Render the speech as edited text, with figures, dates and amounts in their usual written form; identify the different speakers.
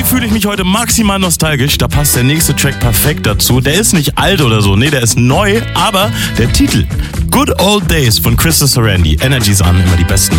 Speaker 1: fühle ich mich heute maximal nostalgisch. Da passt der nächste Track perfekt dazu. Der ist nicht alt oder so, nee, der ist neu, aber der Titel Good Old Days von Christopher Randy. Energies an, immer die besten.